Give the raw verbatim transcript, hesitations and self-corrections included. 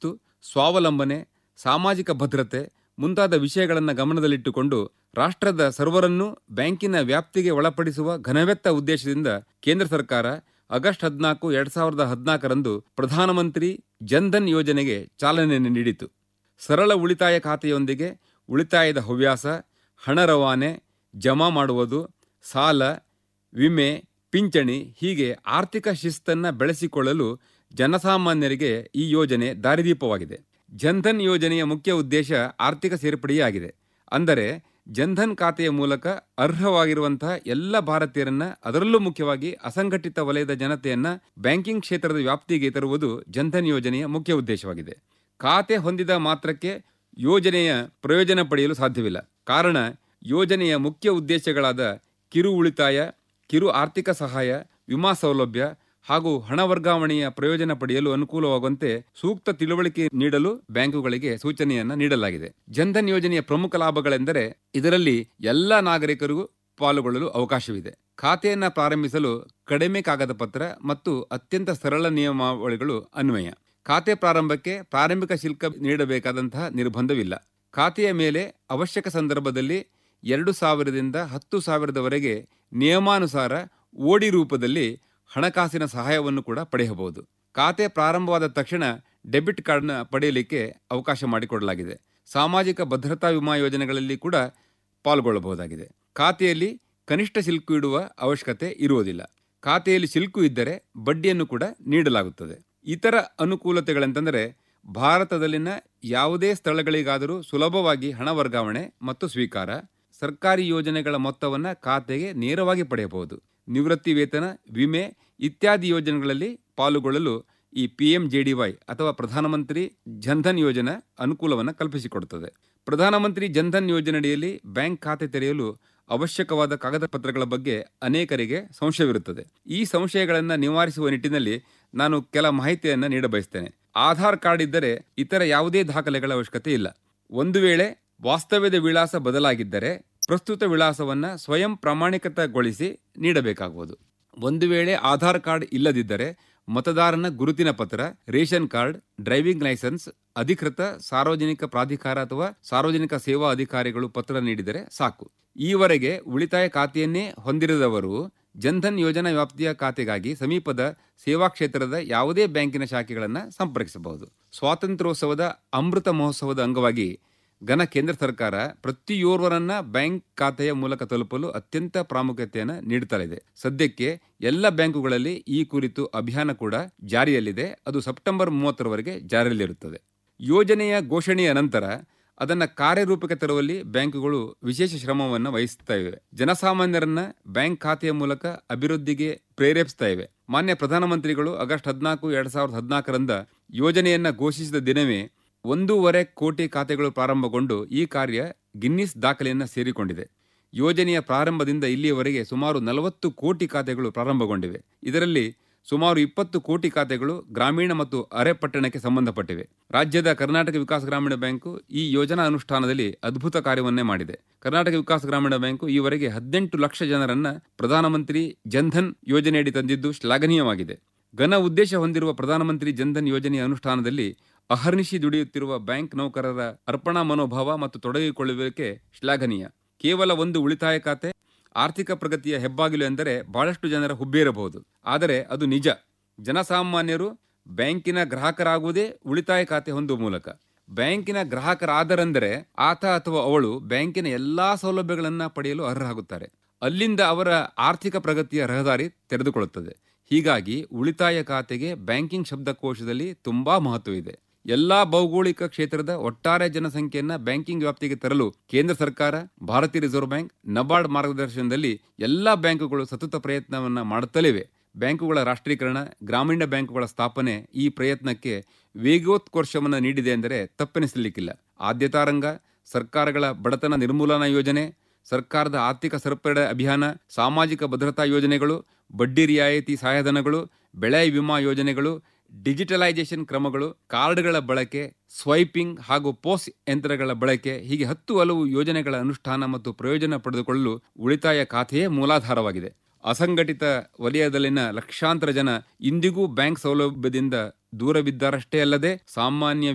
ಶಿಸ್ತು, ಸ್ವಾವಲಂಬನೆ, ಸಾಮಾಜಿಕ ಭದ್ರತೆ ಮುಂತಾದ ವಿಷಯಗಳನ್ನು ಗಮನದಲ್ಲಿಟ್ಟುಕೊಂಡು ರಾಷ್ಟ್ರದ ಸರ್ವರನ್ನೂ ಬ್ಯಾಂಕಿನ ವ್ಯಾಪ್ತಿಗೆ ಒಳಪಡಿಸುವ ಘನವೆತ್ತ ಉದ್ದೇಶದಿಂದ ಕೇಂದ್ರ ಸರ್ಕಾರ ಆಗಸ್ಟ್ ಹದಿನಾಲ್ಕು ಎರಡ್ ಸಾವಿರದ ಹದಿನಾಲ್ಕರಂದು ಪ್ರಧಾನಮಂತ್ರಿ ಜನ್ಧನ್ ಯೋಜನೆಗೆ ಚಾಲನೆ ನೀಡಿತು. ಸರಳ ಉಳಿತಾಯ ಖಾತೆಯೊಂದಿಗೆ ಉಳಿತಾಯದ ಹವ್ಯಾಸ, ಹಣ ರವಾನೆ, ಜಮಾ ಮಾಡುವುದು, ಸಾಲ, ವಿಮೆ, ಪಿಂಚಣಿ ಹೀಗೆ ಆರ್ಥಿಕ ಶಿಸ್ತನ್ನು ಬೆಳೆಸಿಕೊಳ್ಳಲು ಜನಸಾಮಾನ್ಯರಿಗೆ ಈ ಯೋಜನೆ ದಾರಿದೀಪವಾಗಿದೆ. ಜನ್ಧನ್ ಯೋಜನೆಯ ಮುಖ್ಯ ಉದ್ದೇಶ ಆರ್ಥಿಕ ಸೇರ್ಪಡೆಯೇ ಆಗಿದೆ. ಅಂದರೆ ಜನ್ಧನ್ ಖಾತೆಯ ಮೂಲಕ ಅರ್ಹವಾಗಿರುವಂತಹ ಎಲ್ಲ ಭಾರತೀಯರನ್ನ, ಅದರಲ್ಲೂ ಮುಖ್ಯವಾಗಿ ಅಸಂಘಟಿತ ವಲಯದ ಜನತೆಯನ್ನ ಬ್ಯಾಂಕಿಂಗ್ ಕ್ಷೇತ್ರದ ವ್ಯಾಪ್ತಿಗೆ ತರುವುದು ಜನ್ಧನ್ ಯೋಜನೆಯ ಮುಖ್ಯ ಉದ್ದೇಶವಾಗಿದೆ. ಖಾತೆ ಹೊಂದಿದ ಮಾತ್ರಕ್ಕೆ ಯೋಜನೆಯ ಪ್ರಯೋಜನ ಪಡೆಯಲು ಸಾಧ್ಯವಿಲ್ಲ. ಕಾರಣ, ಯೋಜನೆಯ ಮುಖ್ಯ ಉದ್ದೇಶಗಳಾದ ಕಿರು ಉಳಿತಾಯ, ಕಿರು ಆರ್ಥಿಕ ಸಹಾಯ, ವಿಮಾ ಸೌಲಭ್ಯ ಹಾಗೂ ಹಣ ವರ್ಗಾವಣೆಯ ಪ್ರಯೋಜನ ಪಡೆಯಲು ಅನುಕೂಲವಾಗುವಂತೆ ಸೂಕ್ತ ತಿಳುವಳಿಕೆ ನೀಡಲು ಬ್ಯಾಂಕುಗಳಿಗೆ ಸೂಚನೆಯನ್ನ ನೀಡಲಾಗಿದೆ. ಜನ್ಧನ್ ಯೋಜನೆಯ ಪ್ರಮುಖ ಲಾಭಗಳೆಂದರೆ ಇದರಲ್ಲಿ ಎಲ್ಲ ನಾಗರಿಕರಿಗೂ ಪಾಲ್ಗೊಳ್ಳಲು ಅವಕಾಶವಿದೆ. ಖಾತೆಯನ್ನ ಪ್ರಾರಂಭಿಸಲು ಕಡಿಮೆ ಕಾಗದ ಪತ್ರ ಮತ್ತು ಅತ್ಯಂತ ಸರಳ ನಿಯಮಾವಳಿಗಳು ಅನ್ವಯ. ಖಾತೆ ಪ್ರಾರಂಭಕ್ಕೆ ಪ್ರಾರಂಭಿಕ ಶುಲ್ಕ ನೀಡಬೇಕಾದಂತಹ ನಿರ್ಬಂಧವಿಲ್ಲ. ಖಾತೆಯ ಮೇಲೆ ಅವಶ್ಯಕ ಸಂದರ್ಭದಲ್ಲಿ ಎರಡು ಸಾವಿರದಿಂದ ಹತ್ತು ಸಾವಿರದವರೆಗೆ ನಿಯಮಾನುಸಾರ ಓಡಿ ರೂಪದಲ್ಲಿ ಹಣಕಾಸಿನ ಸಹಾಯವನ್ನು ಕೂಡ ಪಡೆಯಬಹುದು. ಖಾತೆ ಪ್ರಾರಂಭವಾದ ತಕ್ಷಣ ಡೆಬಿಟ್ ಕಾರ್ಡ್ನ ಪಡೆಯಲಿಕ್ಕೆ ಅವಕಾಶ ಮಾಡಿಕೊಡಲಾಗಿದೆ. ಸಾಮಾಜಿಕ ಭದ್ರತಾ ವಿಮಾ ಯೋಜನೆಗಳಲ್ಲಿ ಕೂಡ ಪಾಲ್ಗೊಳ್ಳಬಹುದಾಗಿದೆ. ಖಾತೆಯಲ್ಲಿ ಕನಿಷ್ಠ ಶುಲ್ಕ ಇಡುವ ಅವಶ್ಯಕತೆ ಇರುವುದಿಲ್ಲ. ಖಾತೆಯಲ್ಲಿ ಶುಲ್ಕ ಇದ್ದರೆ ಬಡ್ಡಿಯನ್ನು ಕೂಡ ನೀಡಲಾಗುತ್ತದೆ. ಇತರ ಅನುಕೂಲತೆಗಳೆಂತಂದರೆ ಭಾರತದಲ್ಲಿನ ಯಾವುದೇ ಸ್ಥಳಗಳಿಗಾದರೂ ಸುಲಭವಾಗಿ ಹಣ ವರ್ಗಾವಣೆ ಮತ್ತು ಸ್ವೀಕಾರ, ಸರ್ಕಾರಿ ಯೋಜನೆಗಳ ಮೊತ್ತವನ್ನು ಖಾತೆಗೆ ನೇರವಾಗಿ ಪಡೆಯಬಹುದು, ನಿವೃತ್ತಿ ವೇತನ, ವಿಮೆ ಇತ್ಯಾದಿ ಯೋಜನೆಗಳಲ್ಲಿ ಪಾಲುಗೊಳ್ಳಲು ಈ P M J D Y ಅಥವಾ ಪ್ರಧಾನಮಂತ್ರಿ ಜನ್ಧನ್ ಯೋಜನೆ ಅನುಕೂಲವನ್ನು ಕಲ್ಪಿಸಿಕೊಡುತ್ತದೆ. ಪ್ರಧಾನಮಂತ್ರಿ ಜನ್ಧನ್ ಯೋಜನೆಯಡಿಯಲ್ಲಿ ಬ್ಯಾಂಕ್ ಖಾತೆ ತೆರೆಯಲು ಅವಶ್ಯಕವಾದ ಕಾಗದ ಪತ್ರಗಳ ಬಗ್ಗೆ ಅನೇಕರಿಗೆ ಸಂಶಯವಿರುತ್ತದೆ. ಈ ಸಂಶಯಗಳನ್ನು ನಿವಾರಿಸುವ ನಿಟ್ಟಿನಲ್ಲಿ ನಾನು ಕೆಲ ಮಾಹಿತಿಯನ್ನು ನೀಡಬಯಸ್ತೇನೆ. ಆಧಾರ್ ಕಾರ್ಡ್ ಇದ್ದರೆ ಇತರ ಯಾವುದೇ ದಾಖಲೆಗಳ ಅವಶ್ಯಕತೆ ಇಲ್ಲ. ಒಂದು ವೇಳೆ ವಾಸ್ತವ್ಯದ ವಿಳಾಸ ಬದಲಾಗಿದ್ದರೆ ಪ್ರಸ್ತುತ ವಿಳಾಸವನ್ನು ಸ್ವಯಂ ಪ್ರಮಾಣೀಕೃತಗೊಳಿಸಿ ನೀಡಬೇಕಾಗುವುದು. ಒಂದು ವೇಳೆ ಆಧಾರ್ ಕಾರ್ಡ್ ಇಲ್ಲದಿದ್ದರೆ ಮತದಾರನ ಗುರುತಿನ ಪತ್ರ, ರೇಷನ್ ಕಾರ್ಡ್, ಡ್ರೈವಿಂಗ್ ಲೈಸೆನ್ಸ್, ಅಧಿಕೃತ ಸಾರ್ವಜನಿಕ ಪ್ರಾಧಿಕಾರ ಅಥವಾ ಸಾರ್ವಜನಿಕ ಸೇವಾ ಅಧಿಕಾರಿಗಳು ಪತ್ರ ನೀಡಿದರೆ ಸಾಕು. ಈವರೆಗೆ ಉಳಿತಾಯ ಖಾತೆಯನ್ನೇ ಹೊಂದಿರದವರು ಜನ್ಧನ್ ಯೋಜನಾ ವ್ಯಾಪ್ತಿಯ ಖಾತೆಗಾಗಿ ಸಮೀಪದ ಸೇವಾ ಕ್ಷೇತ್ರದ ಯಾವುದೇ ಬ್ಯಾಂಕಿನ ಶಾಖೆಗಳನ್ನು ಸಂಪರ್ಕಿಸಬಹುದು. ಸ್ವಾತಂತ್ರ್ಯೋತ್ಸವದ ಅಮೃತ ಮಹೋತ್ಸವದ ಅಂಗವಾಗಿ ಘನ ಕೇಂದ್ರ ಸರ್ಕಾರ ಪ್ರತಿಯೋರ್ವರನ್ನ ಬ್ಯಾಂಕ್ ಖಾತೆಯ ಮೂಲಕ ತಲುಪಲು ಅತ್ಯಂತ ಪ್ರಾಮುಖ್ಯತೆಯನ್ನು ನೀಡುತ್ತಲಿದೆ. ಸದ್ಯಕ್ಕೆ ಎಲ್ಲ ಬ್ಯಾಂಕುಗಳಲ್ಲಿ ಈ ಕುರಿತು ಅಭಿಯಾನ ಕೂಡ ಜಾರಿಯಲ್ಲಿದೆ. ಅದು ಸೆಪ್ಟೆಂಬರ್ ಮೂವತ್ತರವರೆಗೆ ಜಾರಿಯಲ್ಲಿರುತ್ತದೆ. ಯೋಜನೆಯ ಘೋಷಣೆಯ ನಂತರ ಅದನ್ನು ಕಾರ್ಯರೂಪಕ್ಕೆ ತರುವಲ್ಲಿ ಬ್ಯಾಂಕುಗಳು ವಿಶೇಷ ಶ್ರಮವನ್ನು ವಹಿಸ್ತಾ ಇವೆ. ಜನಸಾಮಾನ್ಯರನ್ನ ಬ್ಯಾಂಕ್ ಖಾತೆಯ ಮೂಲಕ ಅಭಿವೃದ್ಧಿಗೆ ಪ್ರೇರೇಪಿಸ್ತಾ ಇವೆ. ಮಾನ್ಯ ಪ್ರಧಾನಮಂತ್ರಿಗಳು ಆಗಸ್ಟ್ ಹದಿನಾಲ್ಕು ಎರಡ್ ಸಾವಿರದ ಹದಿನಾಲ್ಕರಂದ ಯೋಜನೆಯನ್ನ ಘೋಷಿಸಿದ ದಿನವೇ ಒಂದೂವರೆ ಕೋಟಿ ಖಾತೆಗಳು ಪ್ರಾರಂಭಗೊಂಡು ಈ ಕಾರ್ಯ ಗಿನ್ನಿಸ್ ದಾಖಲೆಯನ್ನು ಸೇರಿಕೊಂಡಿದೆ. ಯೋಜನೆಯ ಪ್ರಾರಂಭದಿಂದ ಇಲ್ಲಿಯವರೆಗೆ ಸುಮಾರು ನಲವತ್ತು ಕೋಟಿ ಖಾತೆಗಳು ಪ್ರಾರಂಭಗೊಂಡಿವೆ. ಇದರಲ್ಲಿ ಸುಮಾರು ಇಪ್ಪತ್ತು ಕೋಟಿ ಖಾತೆಗಳು ಗ್ರಾಮೀಣ ಮತ್ತು ಅರೆ ಪಟ್ಟಣಕ್ಕೆ ಸಂಬಂಧಪಟ್ಟಿವೆ. ರಾಜ್ಯದ ಕರ್ನಾಟಕ ವಿಕಾಸ ಗ್ರಾಮೀಣ ಬ್ಯಾಂಕು ಈ ಯೋಜನಾ ಅನುಷ್ಠಾನದಲ್ಲಿ ಅದ್ಭುತ ಕಾರ್ಯವನ್ನೇ ಮಾಡಿದೆ. ಕರ್ನಾಟಕ ವಿಕಾಸ ಗ್ರಾಮೀಣ ಬ್ಯಾಂಕು ಈವರೆಗೆ ಹದಿನೆಂಟು ಲಕ್ಷ ಜನರನ್ನ ಪ್ರಧಾನಮಂತ್ರಿ ಜನ್ಧನ್ ಯೋಜನೆಯಡಿ ತಂದಿದ್ದು ಶ್ಲಾಘನೀಯವಾಗಿದೆ. ಘನ ಉದ್ದೇಶ ಹೊಂದಿರುವ ಪ್ರಧಾನಮಂತ್ರಿ ಜನ್ಧನ್ ಯೋಜನೆಯ ಅನುಷ್ಠಾನದಲ್ಲಿ ಅಹರ್ನಿಶಿ ದುಡಿಯುತ್ತಿರುವ ಬ್ಯಾಂಕ್ ನೌಕರರ ಅರ್ಪಣಾ ಮನೋಭಾವ ಮತ್ತು ತೊಡಗಿಕೊಳ್ಳುವಿಕೆ ಶ್ಲಾಘನೀಯ. ಕೇವಲ ಒಂದು ಉಳಿತಾಯ ಖಾತೆ ಆರ್ಥಿಕ ಪ್ರಗತಿಯ ಹೆಬ್ಬಾಗಿಲು ಎಂದರೆ ಬಹಳಷ್ಟು ಜನರ ಹುಬ್ಬೇರಬಹುದು. ಆದರೆ ಅದು ನಿಜ. ಜನಸಾಮಾನ್ಯರು ಬ್ಯಾಂಕಿನ ಗ್ರಾಹಕರಾಗುವುದೇ ಉಳಿತಾಯ ಖಾತೆ ಹೊಂದುವ ಮೂಲಕ. ಬ್ಯಾಂಕಿನ ಗ್ರಾಹಕರಾದರೆಂದರೆ ಆತ ಅಥವಾ ಅವಳು ಬ್ಯಾಂಕಿನ ಎಲ್ಲಾ ಸೌಲಭ್ಯಗಳನ್ನು ಪಡೆಯಲು ಅರ್ಹರಾಗುತ್ತಾರೆ. ಅಲ್ಲಿಂದ ಅವರ ಆರ್ಥಿಕ ಪ್ರಗತಿಯ ರಹದಾರಿ ತೆರೆದುಕೊಳ್ಳುತ್ತದೆ. ಹೀಗಾಗಿ ಉಳಿತಾಯ ಖಾತೆಗೆ ಬ್ಯಾಂಕಿಂಗ್ ಶಬ್ದಕೋಶದಲ್ಲಿ ತುಂಬಾ ಮಹತ್ವವಿದೆ. ಎಲ್ಲಾ ಭೌಗೋಳಿಕ ಕ್ಷೇತ್ರದ ಒಟ್ಟಾರೆ ಜನಸಂಖ್ಯೆಯನ್ನ ಬ್ಯಾಂಕಿಂಗ್ ವ್ಯಾಪ್ತಿಗೆ ತರಲು ಕೇಂದ್ರ ಸರ್ಕಾರ, ಭಾರತೀಯ ರಿಸರ್ವ್ ಬ್ಯಾಂಕ್, ನಬಾರ್ಡ್ ಮಾರ್ಗದರ್ಶನದಲ್ಲಿ ಎಲ್ಲಾ ಬ್ಯಾಂಕುಗಳು ಸತತ ಪ್ರಯತ್ನವನ್ನ ಮಾಡುತ್ತಲಿವೆ. ಬ್ಯಾಂಕುಗಳ ರಾಷ್ಟ್ರೀಕರಣ, ಗ್ರಾಮೀಣ ಬ್ಯಾಂಕುಗಳ ಸ್ಥಾಪನೆ ಈ ಪ್ರಯತ್ನಕ್ಕೆ ವೇಗೋತ್ಕರ್ಷವನ್ನು ನೀಡಿದೆ ಎಂದರೆ ತಪ್ಪೆನಿಸಲಿಕ್ಕಿಲ್ಲ. ಆದ್ಯತಾ ರಂಗ, ಸರ್ಕಾರಗಳ ಬಡತನ ನಿರ್ಮೂಲನಾ ಯೋಜನೆ, ಸರ್ಕಾರದ ಆರ್ಥಿಕ ಸರಪಳಿ ಅಭಿಯಾನ, ಸಾಮಾಜಿಕ ಭದ್ರತಾ ಯೋಜನೆಗಳು, ಬಡ್ಡಿ ರಿಯಾಯಿತಿ ಸಹಾಯಧನಗಳು, ಬೆಳೆ ವಿಮಾ ಯೋಜನೆಗಳು, ಡಿಜಿಟಲೈಸೇಷನ್ ಕ್ರಮಗಳು, ಕಾರ್ಡ್ಗಳ ಬಳಕೆ, ಸ್ವೈಪಿಂಗ್ ಹಾಗೂ ಪೋಸ್ ಯಂತ್ರಗಳ ಬಳಕೆ ಹೀಗೆ ಹತ್ತು ಹಲವು ಯೋಜನೆಗಳ ಅನುಷ್ಠಾನ ಮತ್ತು ಪ್ರಯೋಜನ ಪಡೆದುಕೊಳ್ಳಲು ಉಳಿತಾಯ ಖಾತೆಯೇ ಮೂಲಾಧಾರವಾಗಿದೆ. ಅಸಂಘಟಿತ ವಲಯದಲ್ಲಿನ ಲಕ್ಷಾಂತರ ಜನ ಇಂದಿಗೂ ಬ್ಯಾಂಕ್ ಸೌಲಭ್ಯದಿಂದ ದೂರವಿದ್ದಾರಷ್ಟೇ ಅಲ್ಲದೆ ಸಾಮಾನ್ಯ